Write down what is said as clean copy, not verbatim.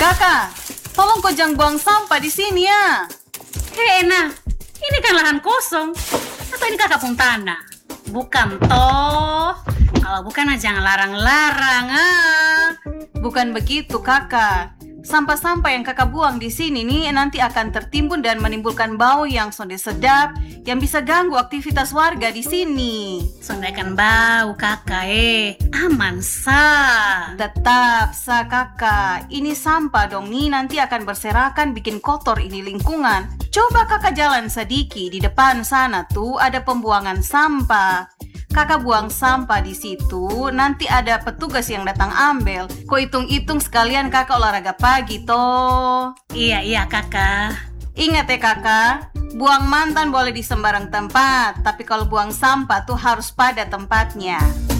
Kakak, tolong kau jangan buang sampah di sini ya. Hei Ena, ini kan lahan kosong. Atau ini kakak pun tanah? Bukan toh? Kalau bukan jangan larang-larang ah. Bukan begitu kakak. Sampah-sampah yang kakak buang di sini nih nanti akan tertimbun dan menimbulkan bau yang sonde sedap yang bisa ganggu aktivitas warga di sini. Sondekan bau kakak aman sah. Tetap sah kakak. Ini sampah dong nih nanti akan berserakan bikin kotor ini lingkungan. Coba kakak jalan sedikit di depan sana tuh ada pembuangan sampah. Kakak buang sampah di situ, nanti ada petugas yang datang ambil. Kau hitung-hitung sekalian kakak olahraga pagi toh. Iya kakak. Ingat ya kakak, buang mantan boleh di sembarang tempat, tapi kalau buang sampah tuh harus pada tempatnya.